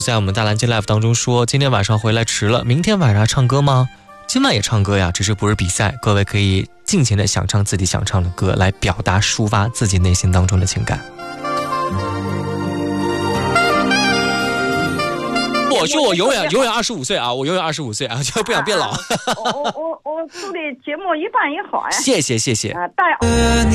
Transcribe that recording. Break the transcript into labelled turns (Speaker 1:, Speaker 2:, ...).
Speaker 1: 在我们大蓝鲸 Live 当中说，今天晚上回来迟了，明天晚上唱歌吗？今晚也唱歌呀，只是不是比赛，各位可以尽情的想唱自己想唱的歌，来表达抒发自己内心当中的情感。我说我永远25岁啊，我永远25岁啊，就不想变老。
Speaker 2: 我祝你节目越办越好呀！
Speaker 1: 谢谢。